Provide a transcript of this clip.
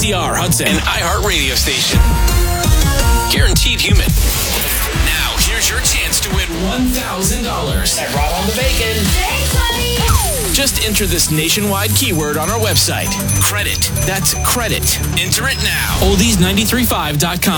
KCR Hudson, an iHeart radio station. Guaranteed human. Now, here's your chance to win $1,000. I brought on the bacon. Thanks, honey. Just enter this nationwide keyword on our website. Credit. That's credit. Enter it now. Oldies935.com.